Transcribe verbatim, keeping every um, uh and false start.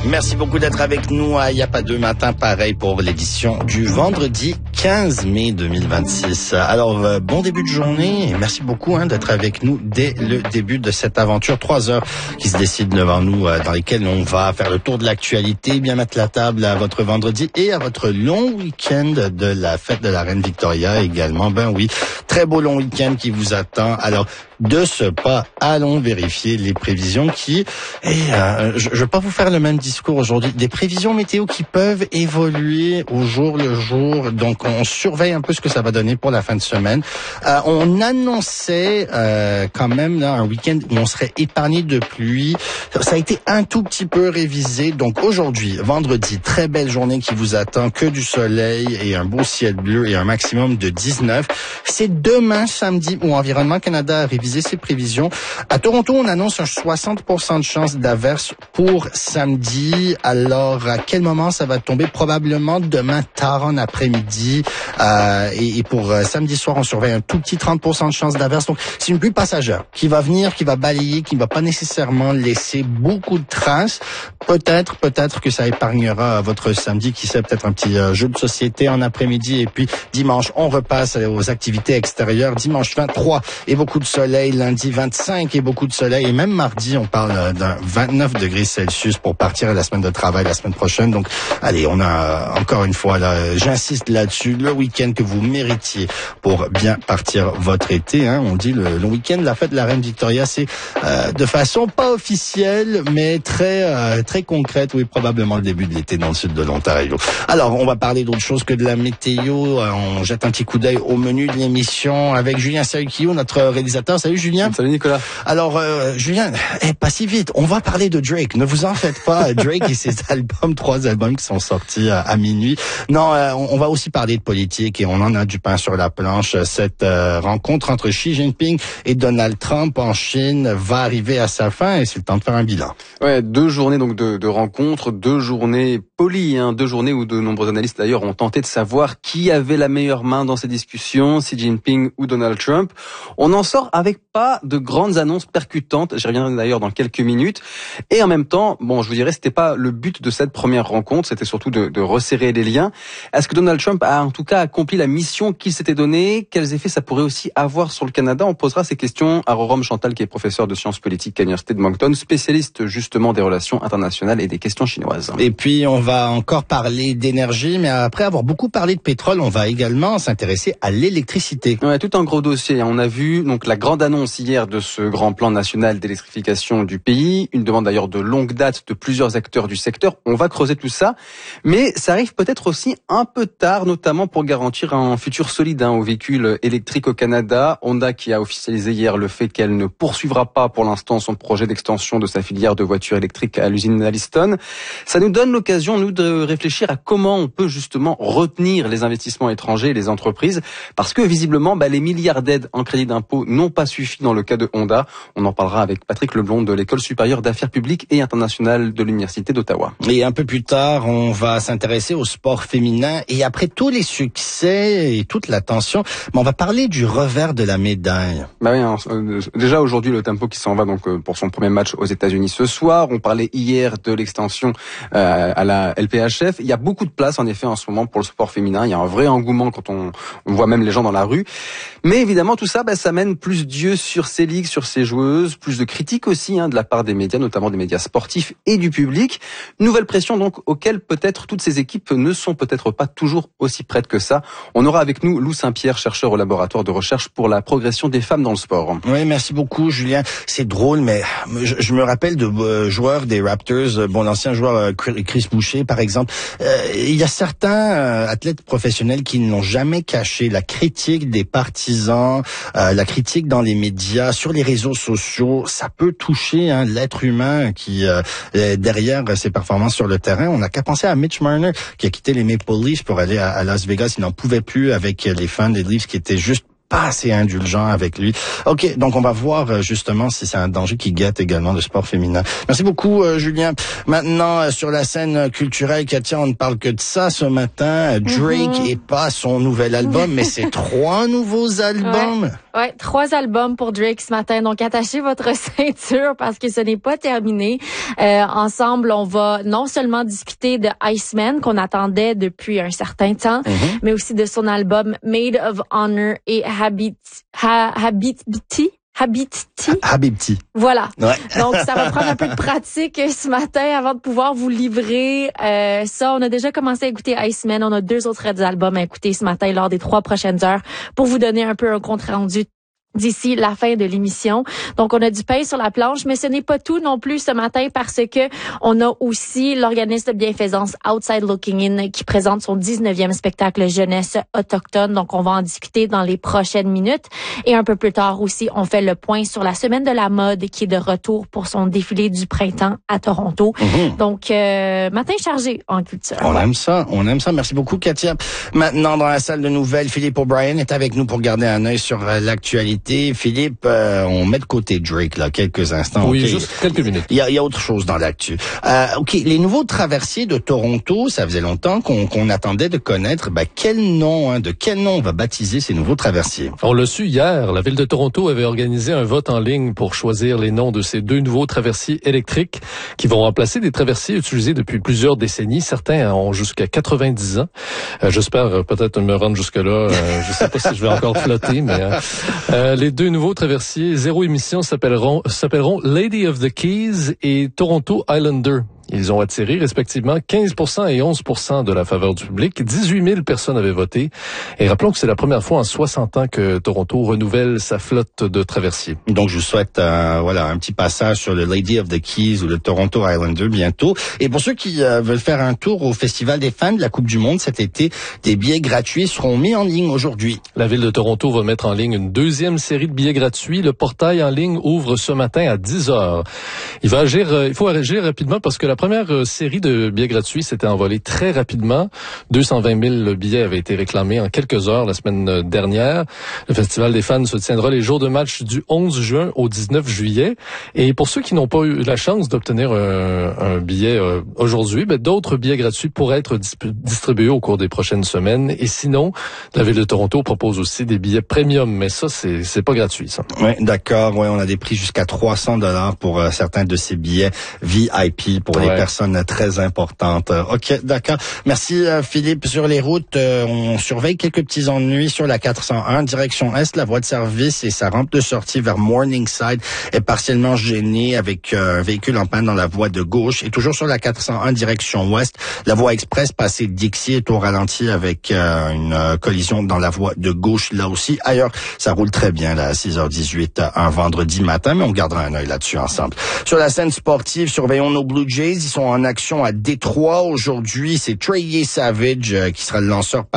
Merci beaucoup d'être avec nous à Y a pas deux matin, pareil pour l'édition du vendredi quinze mai deux mille vingt-six. Alors, euh, bon début de journée et merci beaucoup hein, d'être avec nous dès le début de cette aventure. Trois heures qui se décident devant nous, euh, dans lesquelles on va faire le tour de l'actualité, bien mettre la table à votre vendredi et à votre long week-end de la fête de la Reine Victoria également. Ben oui, très beau long week-end qui vous attend. Alors, de ce pas, allons vérifier les prévisions qui... Et euh, je ne vais pas vous faire le même discours aujourd'hui. Des prévisions météo qui peuvent évoluer au jour le jour. Donc, on surveille un peu ce que ça va donner pour la fin de semaine. Euh, on annonçait euh, quand même là un week-end où on serait épargné de pluie. Ça a été un tout petit peu révisé. Donc, aujourd'hui, vendredi, très belle journée qui vous attend. Que du soleil et un beau ciel bleu et un maximum de dix-neuf. C'est demain, samedi, où Environnement Canada a révisé ses prévisions. À Toronto, on annonce un soixante pour cent de chance d'averse pour samedi. Alors, à quel moment ça va tomber? Probablement demain tard en après-midi. Euh, et, et pour euh, samedi soir, on surveille un tout petit trente pour cent de chance d'averse. Donc, c'est une pluie passagère qui va venir, qui va balayer, qui ne va pas nécessairement laisser beaucoup de traces. Peut-être, peut-être que ça épargnera votre samedi, qui sait, peut-être un petit euh, jeu de société en après-midi. Et puis, dimanche, on repasse aux activités extérieures. Dimanche vingt-trois et beaucoup de soleil. Lundi vingt-cinq et beaucoup de soleil. Et même mardi, on parle d'un vingt-neuf degrés Celsius pour partir à la semaine de travail la semaine prochaine. Donc, allez, on a encore une fois, là, j'insiste là-dessus, le week-end que vous méritiez pour bien partir votre été. Hein. On dit le, le week-end, la fête de la Reine Victoria, c'est euh, de façon pas officielle, mais très euh, très concrète. Oui, probablement le début de l'été dans le sud de l'Ontario. Alors, on va parler d'autre chose que de la météo. On jette un petit coup d'œil au menu de l'émission avec Julien Saukio, notre réalisateur. Salut Julien. Salut Nicolas. Alors euh, Julien, eh, pas si vite. On va parler de Drake. Ne vous en faites pas. Drake et ses albums, trois albums qui sont sortis à, à minuit. Non, euh, on, on va aussi parler de politique et on en a du pain sur la planche. Cette euh, rencontre entre Xi Jinping et Donald Trump en Chine va arriver à sa fin et c'est le temps de faire un bilan. Ouais, deux journées donc de, de rencontres, deux journées polies, hein, deux journées où de nombreux analystes d'ailleurs ont tenté de savoir qui avait la meilleure main dans ces discussions, Xi Jinping ou Donald Trump. On en sort avec pas de grandes annonces percutantes. J'y reviendrai d'ailleurs dans quelques minutes. Et en même temps, bon, je vous dirais, c'était pas le but de cette première rencontre. C'était surtout de, de resserrer les liens. Est-ce que Donald Trump a en tout cas accompli la mission qu'il s'était donnée? Quels effets ça pourrait aussi avoir sur le Canada? On posera ces questions à Rorom Chantal, qui est professeur de sciences politiques à l'Université de Moncton, spécialiste justement des relations internationales et des questions chinoises. Et puis, on va encore parler d'énergie, mais après avoir beaucoup parlé de pétrole, on va également s'intéresser à l'électricité. Ouais, tout un gros dossier. On a vu donc la grande annonce hier de ce grand plan national d'électrification du pays, une demande d'ailleurs de longue date de plusieurs acteurs du secteur. On va creuser tout ça, mais ça arrive peut-être aussi un peu tard, notamment pour garantir un futur solide hein, aux véhicules électriques au Canada. Honda qui a officialisé hier le fait qu'elle ne poursuivra pas pour l'instant son projet d'extension de sa filière de voitures électriques à l'usine Alliston. Ça nous donne l'occasion, nous, de réfléchir à comment on peut justement retenir les investissements étrangers et les entreprises, parce que visiblement, bah, les milliards d'aides en crédit d'impôt n'ont pas suffi dans le cas de Honda. On en parlera avec Patrick Leblond de l'École supérieure d'affaires publiques et internationales de l'Université d'Ottawa. Et un peu plus tard, on va s'intéresser au sport féminin. Et après tous les succès et toute l'attention, on va parler du revers de la médaille. Bah oui, hein, déjà aujourd'hui, le Tempo qui s'en va donc pour son premier match aux États-Unis ce soir. On parlait hier de l'extension euh, à la L P H F. Il y a beaucoup de place en effet en ce moment pour le sport féminin. Il y a un vrai engouement quand on, on voit même les gens dans la rue. Mais évidemment, tout ça, bah, ça mène plus d'yeux sur ces ligues, sur ces joueuses, plus de critiques aussi hein, de la part des médias, notamment des médias sportifs et du public. Nouvelle pression donc auquel peut-être toutes ces équipes ne sont peut-être pas toujours aussi prêtes que ça. On aura avec nous Lou Saint-Pierre, chercheur au laboratoire de recherche pour la progression des femmes dans le sport. Oui, merci beaucoup Julien. C'est drôle, mais je, je me rappelle de euh, joueurs des Raptors, bon l'ancien joueur euh, Chris Boucher par exemple. Euh, il y a certains euh, athlètes professionnels qui n'ont jamais caché la critique des partisans, euh, la critique dans les médias, sur les réseaux sociaux. Ça peut toucher hein, l'être humain qui euh, derrière ses performances sur le terrain. On n'a qu'à penser à Mitch Marner qui a quitté les Maple Leafs pour aller à, à Las Vegas. Il n'en pouvait plus avec les fans des Leafs qui étaient juste pas assez indulgent avec lui. OK, donc on va voir justement si c'est un danger qui guette également le sport féminin. Merci beaucoup, euh, Julien. Maintenant, euh, sur la scène culturelle, Katia, on ne parle que de ça ce matin. Drake mm-hmm. et pas son nouvel album, mais c'est trois nouveaux albums. Ouais. ouais, trois albums pour Drake ce matin. Donc, attachez votre ceinture parce que ce n'est pas terminé. Euh, ensemble, on va non seulement discuter de Iceman qu'on attendait depuis un certain temps, mm-hmm. mais aussi de son album Made of Honor et Habit, ha, Habitity. Habitity. Habitity. Voilà. Ouais. Donc, ça va prendre un peu de pratique ce matin avant de pouvoir vous livrer euh, ça. On a déjà commencé à écouter Iceman. On a deux autres albums à écouter ce matin lors des trois prochaines heures pour vous donner un peu un compte rendu d'ici la fin de l'émission. Donc, on a du pain sur la planche, mais ce n'est pas tout non plus ce matin parce que on a aussi l'organisme de bienfaisance Outside Looking In qui présente son dix-neuvième spectacle jeunesse autochtone. Donc, on va en discuter dans les prochaines minutes. Et un peu plus tard aussi, on fait le point sur la semaine de la mode qui est de retour pour son défilé du printemps à Toronto. Mm-hmm. Donc, euh, matin chargé en culture. On ouais. aime ça, on aime ça. Merci beaucoup, Katia. Maintenant, dans la salle de nouvelles, Philippe O'Brien est avec nous pour garder un œil sur euh, l'actualité. Philippe, euh, on met de côté Drake là quelques instants. Oui, okay. juste quelques minutes. Il y a, il y a autre chose dans l'actu. Euh, ok, les nouveaux traversiers de Toronto, ça faisait longtemps qu'on, qu'on attendait de connaître. Ben, quel nom, hein, de quel nom on va baptiser ces nouveaux traversiers? On l'a su hier. La ville de Toronto avait organisé un vote en ligne pour choisir les noms de ces deux nouveaux traversiers électriques qui vont remplacer des traversiers utilisés depuis plusieurs décennies. Certains ont jusqu'à quatre-vingt-dix ans. Euh, j'espère peut-être me rendre jusque là. Euh, je sais pas si je vais encore flotter, mais euh, les deux nouveaux traversiers zéro émission s'appelleront, s'appelleront Lady of the Keys et Toronto Islander. Ils ont attiré respectivement quinze pour cent et onze pour cent de la faveur du public. dix-huit mille personnes avaient voté. Et rappelons que c'est la première fois en soixante ans que Toronto renouvelle sa flotte de traversiers. Donc, je vous souhaite euh, voilà un petit passage sur le Lady of the Keys ou le Toronto Islander bientôt. Et pour ceux qui euh, veulent faire un tour au Festival des fans de la Coupe du Monde cet été, des billets gratuits seront mis en ligne aujourd'hui. La ville de Toronto va mettre en ligne une deuxième série de billets gratuits. Le portail en ligne ouvre ce matin à dix heures. Il va agir, euh, il faut agir rapidement parce que la La première série de billets gratuits s'était envolée très rapidement. deux cent vingt mille billets avaient été réclamés en quelques heures la semaine dernière. Le Festival des fans se tiendra les jours de match du onze juin au dix-neuf juillet. Et pour ceux qui n'ont pas eu la chance d'obtenir un, un billet euh, aujourd'hui, ben, d'autres billets gratuits pourraient être distribués au cours des prochaines semaines. Et sinon, la ville de Toronto propose aussi des billets premium, mais ça, c'est, c'est pas gratuit, ça. Oui, d'accord. Ouais, on a des prix jusqu'à trois cents dollars pour euh, certains de ces billets V I P pour les personnes très importantes. OK, d'accord. Merci euh, Philippe. Sur les routes, euh, on surveille quelques petits ennuis sur la quatre cent un, direction Est. La voie de service et sa rampe de sortie vers Morningside est partiellement gênée avec euh, un véhicule en panne dans la voie de gauche. Et toujours sur la quatre cent un, direction Ouest, la voie express passée Dixie est au ralenti avec euh, une euh, collision dans la voie de gauche là aussi. Ailleurs, ça roule très bien là à six heures dix-huit un vendredi matin, mais on gardera un œil là-dessus ensemble. Sur la scène sportive, surveillons nos Blue Jays. Ils sont en action à Détroit aujourd'hui. C'est Trey Savage euh, qui sera le lanceur